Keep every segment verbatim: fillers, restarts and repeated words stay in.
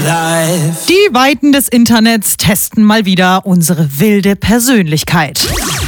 Die Weiten des Internets testen mal wieder unsere wilde Persönlichkeit.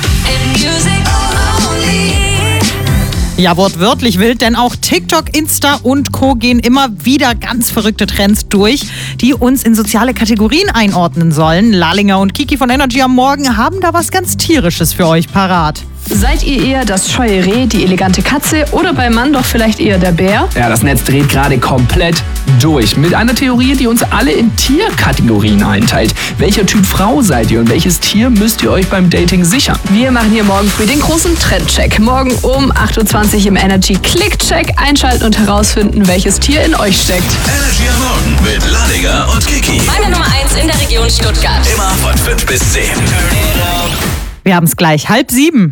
Ja, wortwörtlich wild, denn auch TikTok, Insta und Co. gehen immer wieder ganz verrückte Trends durch, die uns in soziale Kategorien einordnen sollen. Lalinger und Kiki von Energy am Morgen haben da was ganz Tierisches für euch parat. Seid ihr eher das scheue Reh, die elegante Katze oder beim Mann doch vielleicht eher der Bär? Ja, das Netz dreht gerade komplett durch mit einer Theorie, die uns alle in Tierkategorien einteilt. Welcher Typ Frau seid ihr und welches Tier müsst ihr euch beim Dating sichern? Wir machen hier morgen früh den großen Trendcheck. Morgen um acht Uhr zwanzig im Energy Click-Check einschalten und herausfinden, welches Tier in euch steckt. Energy am Morgen mit Lalinger und Kiki. Meine Nummer eins in der Region Stuttgart. Immer von fünf bis zehn. Wir haben es gleich, halb sieben.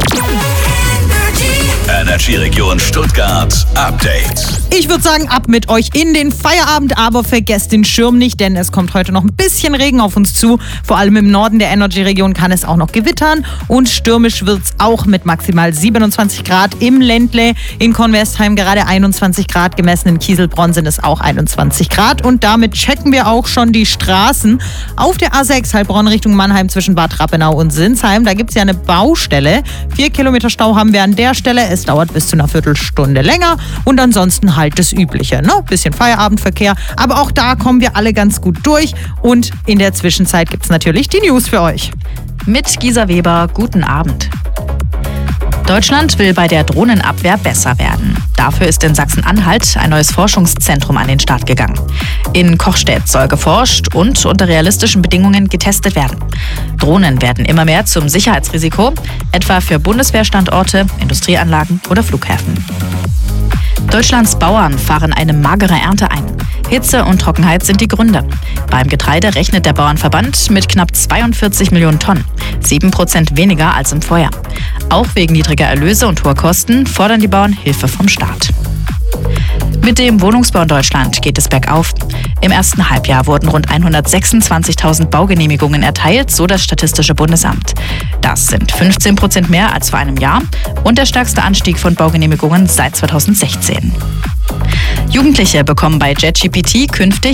Energy Region Stuttgart Update. Ich würde sagen, ab mit euch in den Feierabend, aber vergesst den Schirm nicht, denn es kommt heute noch ein bisschen Regen auf uns zu. Vor allem im Norden der Energy-Region kann es auch noch gewittern und stürmisch wird es auch mit maximal siebenundzwanzig Grad im Ländle. In Kornwestheim gerade einundzwanzig Grad gemessen, in Kieselbronn sind es auch einundzwanzig Grad und damit checken wir auch schon die Straßen. Auf der A sechs Heilbronn Richtung Mannheim zwischen Bad Rappenau und Sinsheim, da gibt es ja eine Baustelle. Vier Kilometer Stau haben wir an der Stelle. Es dauert bis zu einer Viertelstunde länger und ansonsten halt das Übliche, ne? Bisschen Feierabendverkehr, aber auch da kommen wir alle ganz gut durch und in der Zwischenzeit gibt es natürlich die News für euch. Mit Gisa Weber, guten Abend. Deutschland will bei der Drohnenabwehr besser werden. Dafür ist in Sachsen-Anhalt ein neues Forschungszentrum an den Start gegangen. In Kochstedt soll geforscht und unter realistischen Bedingungen getestet werden. Drohnen werden immer mehr zum Sicherheitsrisiko, etwa für Bundeswehrstandorte, Industrieanlagen oder Flughäfen. Deutschlands Bauern fahren eine magere Ernte ein. Hitze und Trockenheit sind die Gründe. Beim Getreide rechnet der Bauernverband mit knapp zweiundvierzig Millionen Tonnen, sieben Prozent weniger als im Vorjahr. Auch wegen niedriger Erlöse und hoher Kosten fordern die Bauern Hilfe vom Staat. Mit dem Wohnungsbau in Deutschland geht es bergauf. Im ersten Halbjahr wurden rund hundertsechsundzwanzigtausend Baugenehmigungen erteilt, so das Statistische Bundesamt. Das sind fünfzehn Prozent mehr als vor einem Jahr und der stärkste Anstieg von Baugenehmigungen seit zweitausendsechzehn. Jugendliche bekommen bei JetGPT künftig